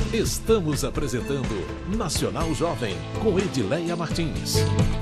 Estamos apresentando Nacional Jovem, com Edileia Martins.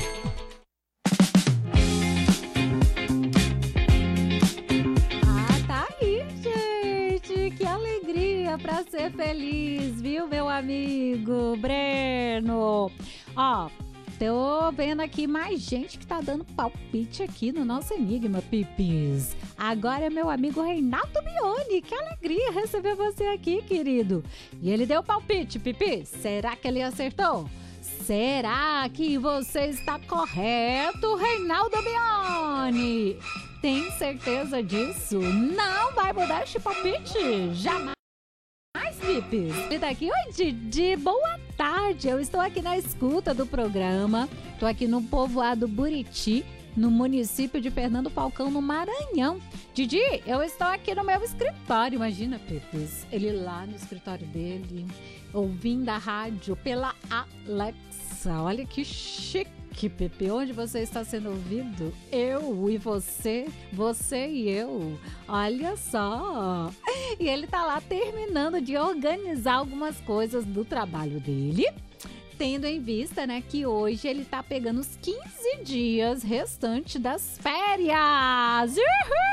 Tá aí, gente. Que alegria pra ser feliz, viu, meu amigo Breno? Ó, tô vendo aqui mais gente que tá dando palpite aqui no nosso Enigma, Pipis. Agora é meu amigo Reinaldo Mione. Que alegria receber você aqui, querido. E ele deu palpite, Pipis. Será que ele acertou? Será que você está correto, Reinaldo Mione? Tem certeza disso? Não vai mudar este palpite? Jamais, Pipis. E daqui, oi, Didi, boa tarde. Eu estou aqui na escuta do programa. Estou aqui no povoado Buriti, no município de Fernando Falcão, no Maranhão. Didi, eu estou aqui no meu escritório. Imagina, Pipis, ele lá no escritório dele, ouvindo a rádio pela Alexa. Olha que chique, Pepe. Onde você está sendo ouvido? Eu e você, você e eu. Olha só. E ele tá lá terminando de organizar algumas coisas do trabalho dele, tendo em vista, né, que hoje ele tá pegando os 15 dias restantes das férias. Uhul!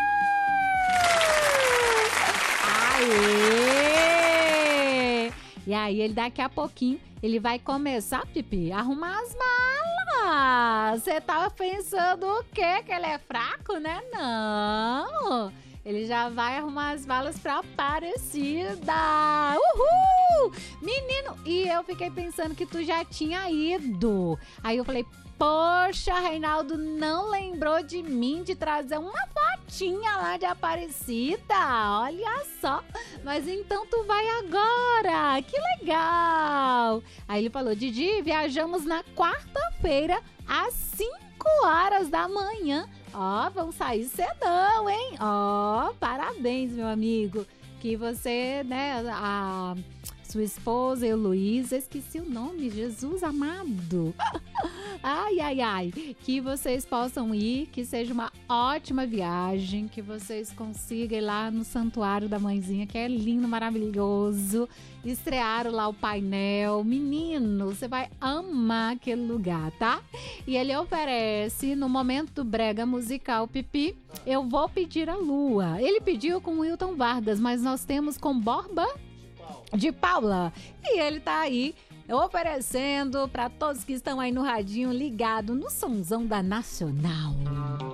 Aê! E aí, ele daqui a pouquinho, ele vai começar, Pipi, a arrumar as malas. Você tava pensando o quê? Que ele é fraco, né? Não! Ele já vai arrumar as malas pra Aparecida. Uhul! Menino, e eu fiquei pensando que tu já tinha ido. Aí eu falei, poxa, Reinaldo não lembrou de mim de trazer uma fotinha lá de Aparecida. Olha só. Mas então tu vai agora. Que legal. Aí ele falou, Didi, viajamos na quarta-feira às 5 horas da manhã. Ó, vamos sair cedão, hein? Ó, parabéns, meu amigo. Que você, né, a sua esposa, Heloísa, esqueci o nome, Jesus amado. Ai, ai, ai. Que vocês possam ir, que seja uma ótima viagem, que vocês consigam ir lá no Santuário da Mãezinha, que é lindo, maravilhoso. Estrearam lá o painel. Menino, você vai amar aquele lugar, tá? E ele oferece, no momento do brega musical Pipi, Eu Vou Pedir a Lua. Ele pediu com Wilton Vargas, mas nós temos com Borba de Paula. E ele tá aí oferecendo para todos que estão aí no radinho ligado no sonzão da Nacional.